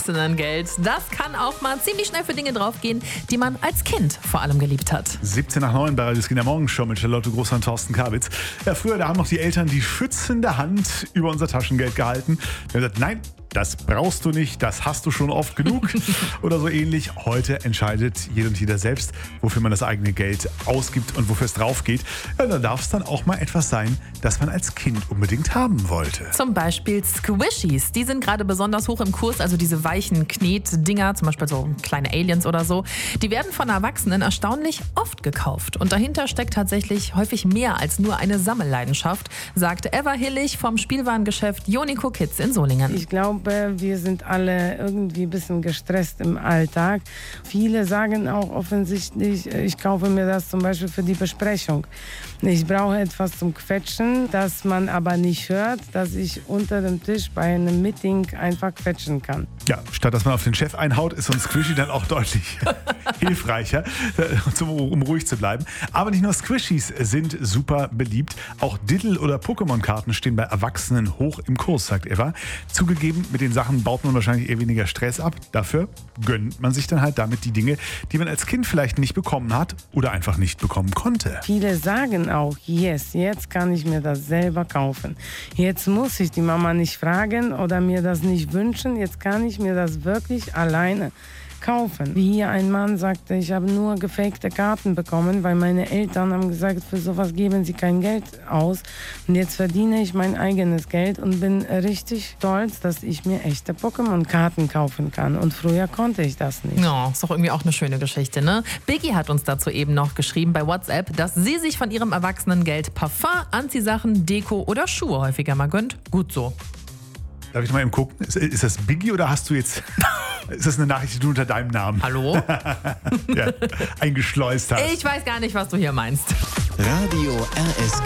Erwachsenengeld. Das kann auch mal ziemlich schnell für Dinge draufgehen, die man als Kind vor allem geliebt hat. 7:17 bei Radio Skinner Morgenshow mit Charlotte Groß und Thorsten Kabitz. Ja, früher, da haben noch die Eltern die schützende Hand über unser Taschengeld gehalten. Die haben gesagt, nein, das brauchst du nicht, das hast du schon oft genug oder so ähnlich. Heute entscheidet jeder und jeder selbst, wofür man das eigene Geld ausgibt und wofür es drauf geht. Ja, da darf es dann auch mal etwas sein, das man als Kind unbedingt haben wollte. Zum Beispiel Squishies. Die sind gerade besonders hoch im Kurs, also diese weichen Knetdinger, zum Beispiel so kleine Aliens oder so. Die werden von Erwachsenen erstaunlich oft gekauft. Und dahinter steckt tatsächlich häufig mehr als nur eine Sammelleidenschaft, sagte Eva Hillig vom Spielwarengeschäft Jonico Kids in Solingen. Ich glaube, wir sind alle irgendwie ein bisschen gestresst im Alltag. Viele sagen auch offensichtlich, ich kaufe mir das zum Beispiel für die Besprechung. Ich brauche etwas zum Quetschen, das man aber nicht hört, dass ich unter dem Tisch bei einem Meeting einfach quetschen kann. Ja, statt dass man auf den Chef einhaut, ist so ein Squishy dann auch deutlich hilfreicher, um ruhig zu bleiben. Aber nicht nur Squishies sind super beliebt. Auch Diddle- oder Pokémon-Karten stehen bei Erwachsenen hoch im Kurs, sagt Eva. Zugegeben, mit den Sachen baut man wahrscheinlich eher weniger Stress ab. Dafür gönnt man sich dann halt damit die Dinge, die man als Kind vielleicht nicht bekommen hat oder einfach nicht bekommen konnte. Viele sagen auch, yes, jetzt kann ich mir das selber kaufen. Jetzt muss ich die Mama nicht fragen oder mir das nicht wünschen. Jetzt kann ich mir das wirklich alleine kaufen. Wie hier ein Mann sagte, ich habe nur gefakte Karten bekommen, weil meine Eltern haben gesagt, für sowas geben sie kein Geld aus. Und jetzt verdiene ich mein eigenes Geld und bin richtig stolz, dass ich mir echte Pokémon-Karten kaufen kann. Und früher konnte ich das nicht. Ja, ist doch irgendwie auch eine schöne Geschichte, ne? Biggie hat uns dazu eben noch geschrieben bei WhatsApp, dass sie sich von ihrem Erwachsenengeld Parfum, Anziehsachen, Deko oder Schuhe häufiger mal gönnt. Gut so. Darf ich mal eben gucken? Ist das Biggie oder hast du jetzt... Ist das eine Nachricht, die du unter deinem Namen Hallo? ja, eingeschleust hast? Ich weiß gar nicht, was du hier meinst. Radio RS